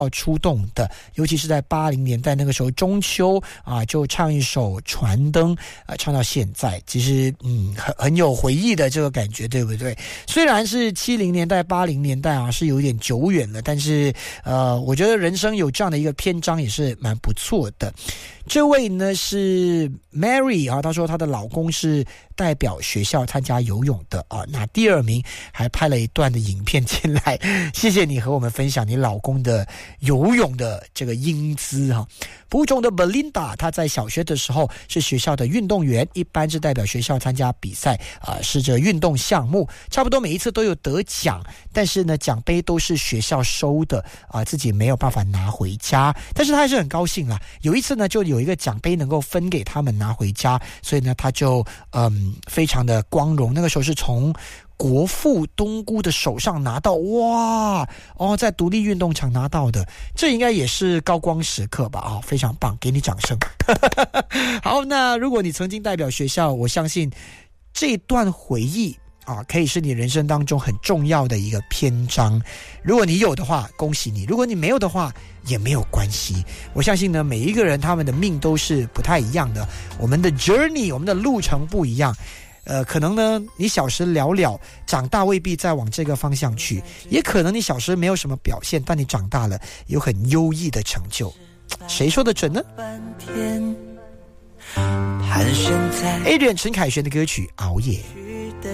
出动的，尤其是在80年代那个时候中秋啊，就唱一首传灯唱到现在，其实很有回忆的这个感觉，对不对？虽然是70年代80年代啊，是有点久远了，但是我觉得人生有这样的一个篇章也是蛮不错的。这位呢是 Mary 啊，她说她的老公是代表学校参加游泳的啊，那第2名还拍了一段的影片进来，谢谢你和我们分享你老公的游泳的这个英姿哈。蒲种的 Belinda 她在小学的时候是学校的运动员，一般是代表学校参加比赛是这运动项目，差不多每一次都有得奖，但是呢奖杯都是学校收的自己没有办法拿回家，但是她还是很高兴啦。有一次呢就有一个奖杯能够分给他们拿回家，所以呢他就非常的光荣，那个时候是从国父东姑的手上拿到，哇在独立运动场拿到的，这应该也是高光时刻吧非常棒，给你掌声好，那如果你曾经代表学校，我相信这段回忆可以是你人生当中很重要的一个篇章。如果你有的话，恭喜你；如果你没有的话，也没有关系。我相信呢，每一个人他们的命都是不太一样的，我们的 journey， 我们的路程不一样。可能呢，你小时寥寥，长大未必再往这个方向去；也可能你小时没有什么表现，但你长大了有很优异的成就。谁说的准呢？Adrian 陈凯旋的歌曲《熬夜》。